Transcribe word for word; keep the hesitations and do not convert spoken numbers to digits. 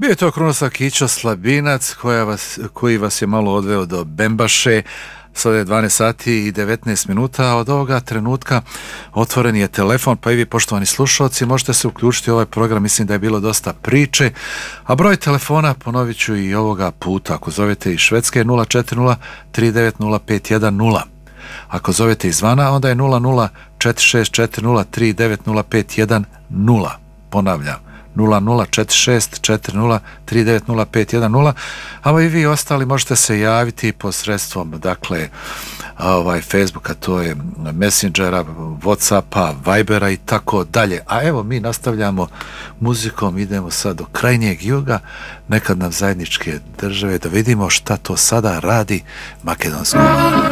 Bio je to Krunoslav Kićo Slabinac koja vas, koji vas je malo odveo do Bembaše. Sada je dvanaest sati i devetnaest minuta, a od ovoga trenutka otvoren je telefon, pa i vi, poštovani slušalci, možete se uključiti u ovaj program. Mislim da je bilo dosta priče, a broj telefona, ponovit ću i ovoga puta, ako zovete iz Švedske, nula četiri nula tri devet nula pet jedan nula. Ako zovete izvana, onda je nula nula četiri šest četiri nula tri devet nula pet jedan nula. Ponavljam, nula nula četiri šest četiri nula tri devet nula pet jedan nula. A i vi ostali možete se javiti posredstvom, dakle, ovaj Facebooka, to je Messengera, Whatsappa, Vibera i tako dalje. A evo, mi nastavljamo muzikom, idemo sad do krajnjeg juga, nekad nam zajedničke države, da vidimo šta to sada radi makedonsko.